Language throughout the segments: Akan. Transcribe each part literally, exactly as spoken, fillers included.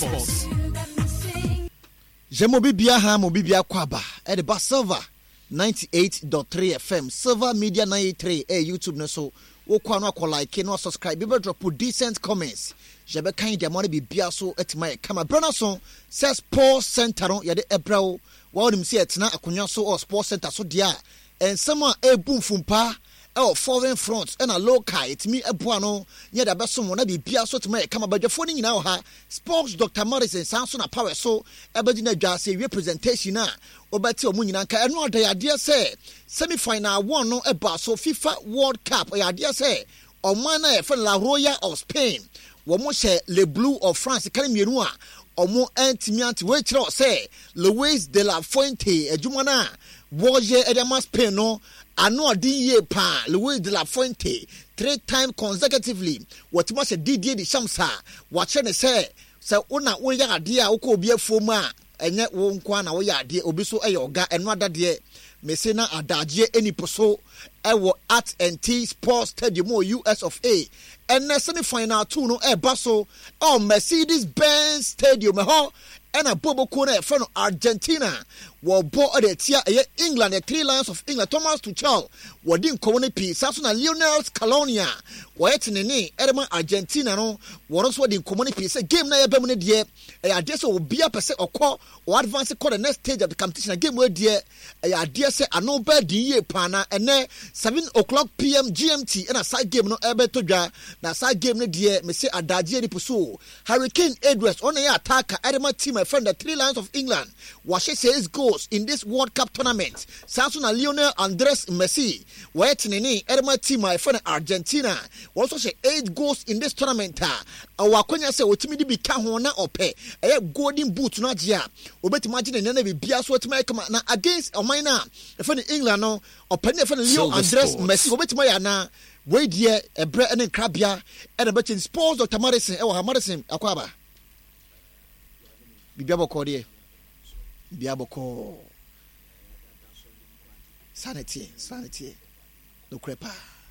Sports. Jemo bibia ha mo bibia kwaba e de ba Silver ninety-eight point three F M Silver Media ninety-three e YouTube no so wo kwa no akọ like no subscribe be drop decent comments jebe kan de mo bibia so etima e kama brana so says Sports Center no ye de ebrawo wa onim se etena akonwa so or Sports Center so dia ensem a ebum fumpa e foreign front and a local it me eboa no nye da beso mo na bibia so tema e kama badwafo ni nyina ha Sports Doctor Morrison Sanso na power so ebedi na dwa se representation na obati omu nyina nka eno oda yade se semi final one no eba so FIFA World Cup yade se oman na e fe La Royal of Spain wo mo she Le Bleu of France kan mienu a omo antimiant we kire se Luis de la Fuente adwuma na boje edema Spain no ano odin ye pa Luis de la Fuente three times consecutively what must a Didier Deschamps what ne say say una wo ya ade a wo ko obi afuom a enye wo nkwa na wo ya ade obi so eye oga eno adade me say na adaje eniposo ewo at N T Sports Stadium U S of A and na semi final two no e baso oh Mercedes Benz Stadium ho and a bobo kona e no Argentina wo bo ode tia e England the three lions of England Thomas Tuchel wo din komone pi saso na Lionel Scaloni wo yetenene edema Argentina no wo so din komone pi say game na ye bem ne de e ade so obi apese okọ o advance call the next stage of the competition game we de e ade say ano ba din ye pa na ene seven o'clock p m G M T and a side game no ebe to dwa na side game ne de me say adaje ni puso Hurricane Edwards on the attacker edema team friend the three lions of England washe says goals in this World Cup tournament Samson and Lionel Andres Messi wait nini edema team my friend Argentina also say eight goals in this tournament our konya say otimi di bi ka ho na ope e golden boot no agea obeti imagine na na bi bia so otimi kama na against oman na friend England no ope na friend Leo Andres Messi obeti ma ya na we die ebre ene krabia e na betin Sports Doctor Morrison e wo ha Morrison akwaba bibia boko de bibia boko sanity sanity no crepa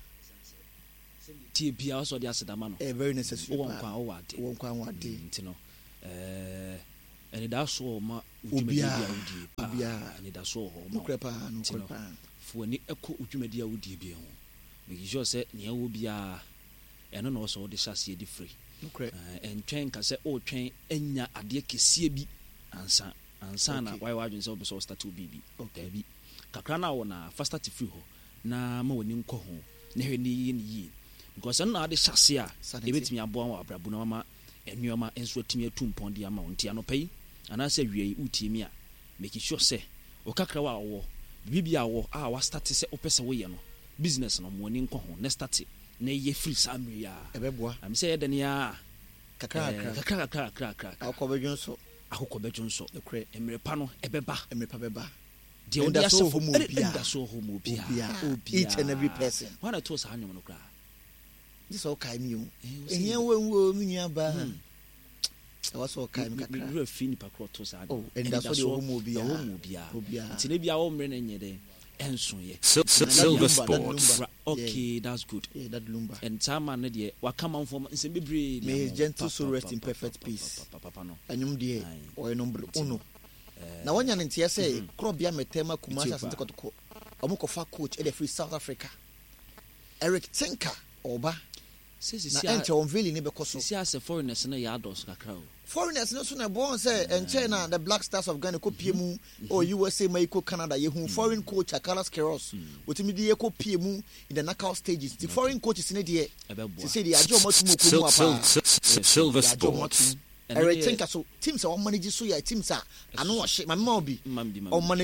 tie bia so de asedama no eh very necessary won kwa wo ade won kwa wo ade ntino eh ene da so ma ubia udi bia ene da so ho no crepa no crepa fuani eko udwumadi a wudi bia ho make sure say ne wo bia eno no so de hyase di free okay en twen ka se o twen enya ade kesie bi ansa ansa na why why so be so start to bibi okay bi kakra na wo na faster to free ho na ma woni nko ho na hwe ni yi because na ade hyase a e betimi aboa wa abrabu na mama enuoma enso atimi atumpon de ama wontia no pai ana se wie utimi a make sure say o kakra wa wo bibia wo a wa start se opese wo ye no business no mo ni nko ho na start na ye free samria ebeboa am say de ya kakra kakra kakra kakra akobedwonso akokobedwonso ekre emrepa no ebeba emrepa beba de on ya so homo bia da so homo bia each and every person wana to sa anyom no kra this all kai mi o ehia wenwo mi nua ba e was all kai mi kakra we fi ni pakro to sa oh and that's what homo bia homo bia tine bia wo mre na nyede enso ye Silver Sports. Okay, that's good. Yeah, that lumba. And time man dey wakama inform nsem bebre. May his gentle soul rest in perfect peace. Anyum die o number uno. Na wanya ntia say krobia metema kumasa asante kotoko. Omukofa coach e dey free South Africa. Eric Tinker oba. Na enche on veli ne bekoso. Si as foreigners na ya dos kakra o. Foreigners no so na born say enche na the Black Stars of Ghana ko piemu or U S A mai ko Canada ye hu foreign coach Carlos Queiroz wotimi di ye ko piemu in the knockout stages. The foreign coaches ne de se say the ajo motumo ko mu apa. Silver Sports. Eric Tinker so teams are manage so ya teams are ano o she my mama bi o manage